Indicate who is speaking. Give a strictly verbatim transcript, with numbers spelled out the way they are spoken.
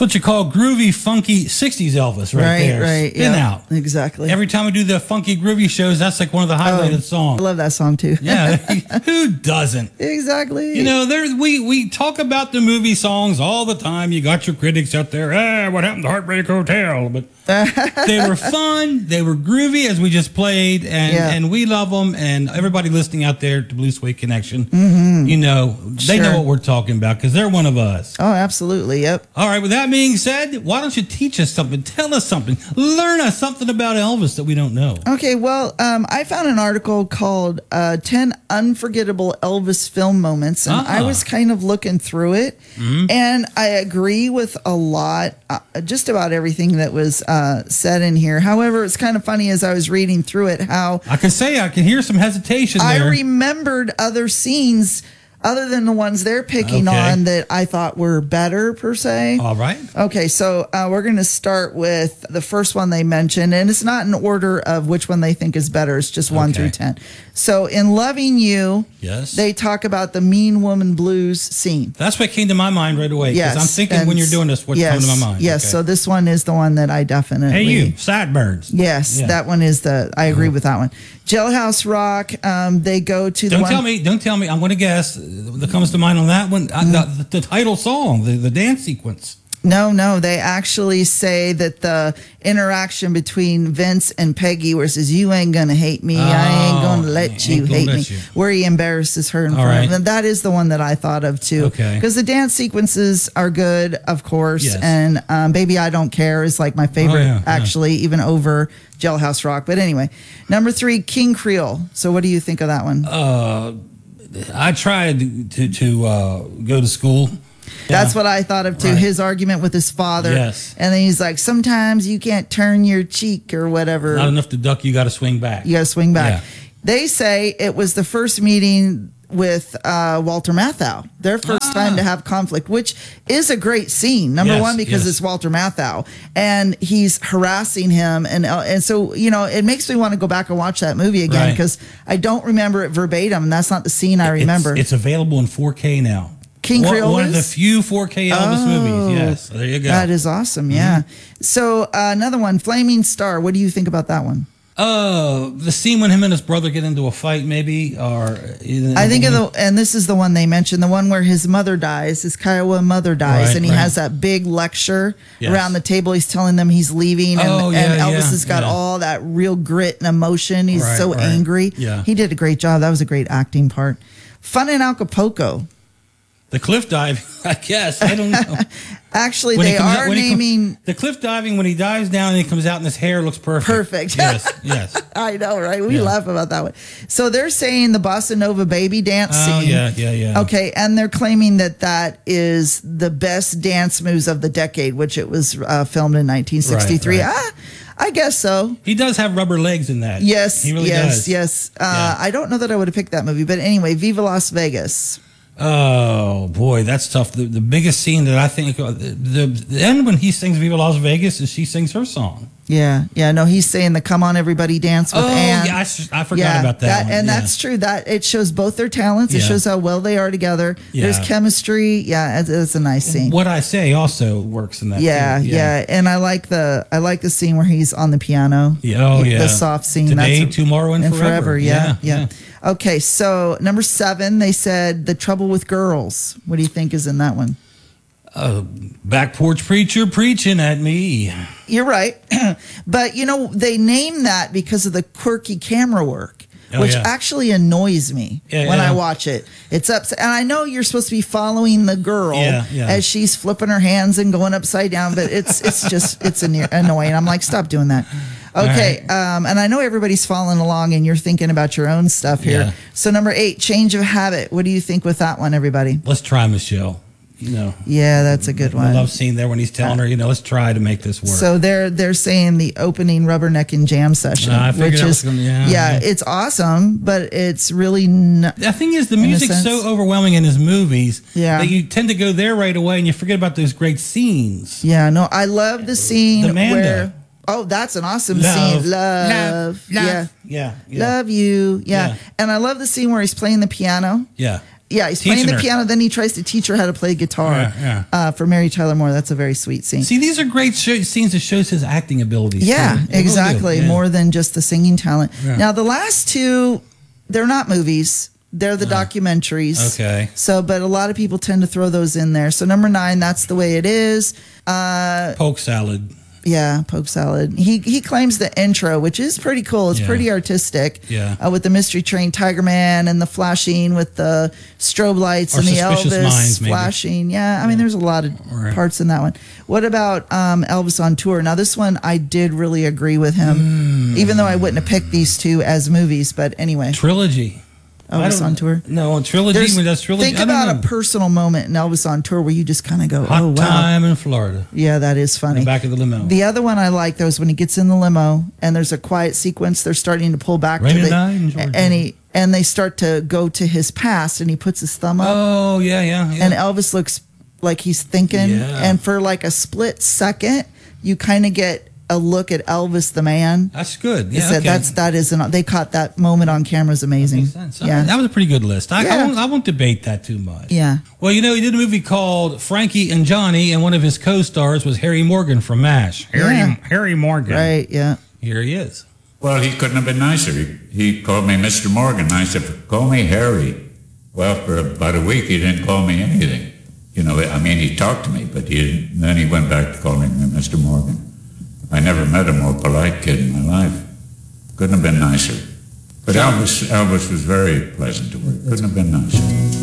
Speaker 1: what you call groovy, funky sixties Elvis right,
Speaker 2: Right,
Speaker 1: there.
Speaker 2: right,
Speaker 1: Spin
Speaker 2: yeah,
Speaker 1: out.
Speaker 2: exactly.
Speaker 1: Every time we do the funky, groovy shows, that's like one of the highlighted
Speaker 2: I
Speaker 1: songs.
Speaker 2: love that song too.
Speaker 1: Yeah, who doesn't?
Speaker 2: Exactly.
Speaker 1: You know, there we we talk about the movie songs all the time. You got your critics out there. Ah, what happened to Heartbreak Hotel? But they were fun. They were groovy, as we just played, and
Speaker 2: Yeah.
Speaker 1: and we love them. And everybody listening out there to Blue Suede Connection, mm-hmm. you know, they
Speaker 2: Sure.
Speaker 1: know what we're talking about because they're one of us.
Speaker 2: Oh, absolutely. Yep.
Speaker 1: All right. With that being said, why don't you teach us something? Tell us something. Learn us something about Elvis that we don't know.
Speaker 2: Okay, well, um, I found an article called uh, ten Unforgettable Elvis Film Moments, and I
Speaker 1: Ah.
Speaker 2: was kind of looking through it,
Speaker 1: Mm-hmm.
Speaker 2: and I agree with a lot, uh, just about everything that was uh, said in here. However, it's kind of funny as I was reading through it how
Speaker 1: I can say I can hear some hesitation
Speaker 2: I
Speaker 1: there.
Speaker 2: remembered other scenes other than the ones they're picking
Speaker 1: Okay.
Speaker 2: on that I thought were better, per se.
Speaker 1: All right.
Speaker 2: Okay, so uh, we're going to start with the first one they mentioned, and it's not in order of which one they think is better. It's just one
Speaker 1: Okay.
Speaker 2: through ten. So in Loving You,
Speaker 1: Yes.
Speaker 2: they talk about the Mean Woman Blues scene.
Speaker 1: That's what came to my mind right away. Because
Speaker 2: Yes,
Speaker 1: I'm thinking
Speaker 2: and
Speaker 1: when you're doing this, what's
Speaker 2: yes,
Speaker 1: coming to my mind.
Speaker 2: Yes,
Speaker 1: Okay.
Speaker 2: so this one is the one that I definitely.
Speaker 1: Hey, you, sideburns.
Speaker 2: Yes,
Speaker 1: Yeah.
Speaker 2: that one is the. I agree with that one. Jailhouse Rock. Um, they go to the
Speaker 1: Don't
Speaker 2: one.
Speaker 1: tell me. Don't tell me. I'm going to guess. uh, That comes to mind on that one. Uh, the, the title song, the, the dance sequence.
Speaker 2: No, no, they actually say that the interaction between Vince and Peggy, where it says, "You ain't gonna hate me, I ain't gonna
Speaker 1: Oh,
Speaker 2: let
Speaker 1: ain't
Speaker 2: you
Speaker 1: gonna
Speaker 2: hate
Speaker 1: let
Speaker 2: me,"
Speaker 1: you.
Speaker 2: where he embarrasses her in
Speaker 1: All
Speaker 2: front
Speaker 1: right.
Speaker 2: of them. That is the one that I thought of too.
Speaker 1: Okay.
Speaker 2: Because the dance sequences are good, of course,
Speaker 1: Yes.
Speaker 2: and um, "Baby I Don't Care" is like my favorite,
Speaker 1: Oh, yeah, yeah.
Speaker 2: actually, even over Jailhouse Rock. But anyway, number three, King Creole. So what do you think of that one?
Speaker 1: Uh, I tried to to uh, go to school.
Speaker 2: That's
Speaker 1: Yeah.
Speaker 2: what I thought of too.
Speaker 1: Right.
Speaker 2: His argument with his father.
Speaker 1: Yes.
Speaker 2: And then he's like, sometimes you can't turn your cheek or whatever.
Speaker 1: Not enough to duck. You got to swing back.
Speaker 2: You got to swing back.
Speaker 1: Yeah.
Speaker 2: They say it was the first meeting with uh, Walter Matthau, their first
Speaker 1: Ah.
Speaker 2: time to have conflict, which is a great scene. Number
Speaker 1: Yes,
Speaker 2: one, because
Speaker 1: yes.
Speaker 2: it's Walter Matthau and he's harassing him. And, uh, and so, you know, it makes me want to go back and watch that movie again
Speaker 1: Right.
Speaker 2: because I don't remember it verbatim. And that's not the scene I remember.
Speaker 1: It's, it's available in four K now.
Speaker 2: King
Speaker 1: one,
Speaker 2: Creole
Speaker 1: One of the
Speaker 2: is?
Speaker 1: few four K Elvis
Speaker 2: Oh,
Speaker 1: movies. Yes. There you go.
Speaker 2: That is awesome. Yeah. So uh, another one, Flaming Star. What do you think about that one?
Speaker 1: Uh, the scene when him and his brother get into a fight, maybe, or
Speaker 2: I think of the, and this is the one they mentioned, the one where his mother dies, his Kiowa mother dies,
Speaker 1: Right,
Speaker 2: and he
Speaker 1: right.
Speaker 2: has that big lecture
Speaker 1: Yes.
Speaker 2: around the table. He's telling them he's leaving, and,
Speaker 1: Oh,
Speaker 2: and
Speaker 1: yeah,
Speaker 2: Elvis
Speaker 1: yeah,
Speaker 2: has got
Speaker 1: yeah.
Speaker 2: all that real grit and emotion. He's
Speaker 1: Right,
Speaker 2: so
Speaker 1: right.
Speaker 2: angry.
Speaker 1: Yeah.
Speaker 2: He did a great job. That was a great acting part. Fun in Acapulco.
Speaker 1: the cliff dive. I guess I don't know.
Speaker 2: Actually,
Speaker 1: When he
Speaker 2: they
Speaker 1: comes out-
Speaker 2: are
Speaker 1: when he com-
Speaker 2: naming.
Speaker 1: the cliff diving when he dives down and he comes out and his hair looks perfect.
Speaker 2: Perfect.
Speaker 1: Yes, yes.
Speaker 2: I know, right? We
Speaker 1: Yeah.
Speaker 2: laugh about that one. So they're saying the Bossa Nova baby dance
Speaker 1: Oh
Speaker 2: scene.
Speaker 1: yeah, yeah, yeah.
Speaker 2: Okay, and they're claiming that that is the best dance moves of the decade, which it was uh, filmed in nineteen sixty-three.
Speaker 1: Right,
Speaker 2: Ah, I guess so.
Speaker 1: He does have rubber legs in that.
Speaker 2: Yes,
Speaker 1: he really
Speaker 2: yes,
Speaker 1: does.
Speaker 2: yes. Uh,
Speaker 1: Yeah.
Speaker 2: I don't know that I would have picked that movie, but anyway, Viva Las Vegas.
Speaker 1: Oh boy, that's tough. The, the biggest scene that I think uh, the, the the end when he sings "Viva Las Vegas" is she sings her song.
Speaker 2: Yeah, yeah. No, he's saying the "Come On Everybody Dance" with
Speaker 1: oh
Speaker 2: Ann.
Speaker 1: yeah, I, s- I forgot about that. one.
Speaker 2: and
Speaker 1: yeah.
Speaker 2: that's true. That it shows both their talents. It
Speaker 1: Yeah.
Speaker 2: shows how well they are together. There's
Speaker 1: Yeah.
Speaker 2: chemistry. Yeah, it's, it's a nice scene.
Speaker 1: what I say also works in that.
Speaker 2: Yeah,
Speaker 1: too.
Speaker 2: yeah, and I like the I like the scene where he's on the piano.
Speaker 1: Yeah, oh, yeah.
Speaker 2: the soft scene.
Speaker 1: Today,
Speaker 2: That's-
Speaker 1: tomorrow, and forever.
Speaker 2: Yeah,
Speaker 1: Yeah,
Speaker 2: yeah, Okay, so number seven, they said The Trouble with Girls. What do you think is in that one?
Speaker 1: Back porch preacher preaching at me.
Speaker 2: You're right, but you know they named that because of the quirky camera work.
Speaker 1: Oh,
Speaker 2: which
Speaker 1: yeah.
Speaker 2: actually annoys me
Speaker 1: Yeah,
Speaker 2: when
Speaker 1: yeah.
Speaker 2: I watch it. It's upset, and I know you're supposed to be following the girl
Speaker 1: Yeah, yeah.
Speaker 2: as she's flipping her hands and going upside down, but it's it's just it's anno- annoying. I'm like, stop doing that. Okay, um, and I know everybody's following along, and you're thinking about your own stuff here.
Speaker 1: Yeah.
Speaker 2: So number eight, change of habit. What do you think with that one, everybody?
Speaker 1: Let's try Michelle. You know,
Speaker 2: Yeah, that's a good
Speaker 1: the
Speaker 2: one.
Speaker 1: love scene there when he's telling her, you know, let's try to make this work.
Speaker 2: So they're they're saying the opening Rubberneck and Jam session,
Speaker 1: Uh, I figured
Speaker 2: which
Speaker 1: that was
Speaker 2: is
Speaker 1: gonna- yeah,
Speaker 2: yeah,
Speaker 1: yeah.
Speaker 2: it's awesome, but it's really not.
Speaker 1: The thing is, the
Speaker 2: a
Speaker 1: music's
Speaker 2: sense.
Speaker 1: so overwhelming in his movies
Speaker 2: Yeah.
Speaker 1: that you tend to go there right away and you forget about those great scenes.
Speaker 2: Yeah, no, I love the scene
Speaker 1: The Manda.
Speaker 2: where. Oh, that's an awesome
Speaker 1: Love.
Speaker 2: scene. Love,
Speaker 1: Love.
Speaker 2: yeah,
Speaker 1: Yeah. Yeah.
Speaker 2: love you, yeah.
Speaker 1: Yeah.
Speaker 2: And I love the scene where he's playing the piano.
Speaker 1: Yeah.
Speaker 2: Yeah, he's
Speaker 1: Teaching
Speaker 2: playing the
Speaker 1: her.
Speaker 2: piano. Then he tries to teach her how to play guitar.
Speaker 1: Yeah, yeah.
Speaker 2: Uh, for Mary Tyler Moore, that's a very sweet scene.
Speaker 1: See, these are great show, scenes that shows his acting abilities.
Speaker 2: Yeah,
Speaker 1: too. They really do.
Speaker 2: exactly.
Speaker 1: Yeah.
Speaker 2: More than just the singing talent.
Speaker 1: Yeah.
Speaker 2: Now, the last two, they're not movies. They're the documentaries.
Speaker 1: Okay.
Speaker 2: So, but a lot of people tend to throw those in there. So, number nine, That's the Way It Is. Uh,
Speaker 1: Poke salad.
Speaker 2: yeah, Poke Salad. He he claims the intro, which is pretty cool. It's
Speaker 1: Yeah.
Speaker 2: pretty artistic.
Speaker 1: Yeah.
Speaker 2: Uh, with the Mystery Train Tiger Man and the flashing with the strobe lights
Speaker 1: Or
Speaker 2: and the
Speaker 1: Suspicious
Speaker 2: Elvis
Speaker 1: Minds, maybe.
Speaker 2: flashing. Yeah, I mean, there's a lot of
Speaker 1: Right.
Speaker 2: parts in that one. What about um, Elvis on Tour? Now, this one I did really agree with him,
Speaker 1: Hmm.
Speaker 2: even though I wouldn't have picked these two as movies. But anyway,
Speaker 1: Trilogy. I
Speaker 2: Elvis
Speaker 1: don't-
Speaker 2: on Tour.
Speaker 1: No, trilogy.
Speaker 2: There's-
Speaker 1: When that's trilogy.
Speaker 2: think
Speaker 1: I don't
Speaker 2: about a
Speaker 1: know.
Speaker 2: personal moment in Elvis on Tour where you just kind of go,
Speaker 1: Hot
Speaker 2: "Oh wow,
Speaker 1: time in Florida.
Speaker 2: yeah, that is
Speaker 1: In
Speaker 2: funny."
Speaker 1: the back of the limo.
Speaker 2: The other one I like though is when he gets in the limo and there's a quiet sequence. They're starting to pull back
Speaker 1: Rain
Speaker 2: to
Speaker 1: and
Speaker 2: the,
Speaker 1: Night in Georgia.
Speaker 2: and he and they start to go to his past and he puts his thumb up
Speaker 1: Oh yeah, yeah. yeah.
Speaker 2: and Elvis looks like he's thinking.
Speaker 1: Yeah.
Speaker 2: And for like a split second, you kind of get a look at Elvis the man.
Speaker 1: That's good.
Speaker 2: He
Speaker 1: Yeah,
Speaker 2: said
Speaker 1: okay.
Speaker 2: that's that is an, they caught that moment on camera is amazing.
Speaker 1: Makes sense.
Speaker 2: Yeah,
Speaker 1: That was a pretty good list. I,
Speaker 2: Yeah.
Speaker 1: I, won't, I won't debate that too much.
Speaker 2: yeah.
Speaker 1: Well, you know, he did a movie called Frankie and Johnny, and one of his co-stars was Harry Morgan from MASH. Harry,
Speaker 2: Yeah.
Speaker 1: Harry Morgan.
Speaker 2: Right. Yeah.
Speaker 1: Here he is.
Speaker 3: Well, he couldn't have been nicer. He, he called me Mister Morgan. I said, call me Harry. Well, for about a week, he didn't call me anything. You know, I mean, he talked to me, but he didn't, then he went back to calling me Mister Morgan. I never met a more polite kid in my life. Couldn't have been nicer. But Elvis, Elvis was very pleasant to work. Couldn't have been nicer.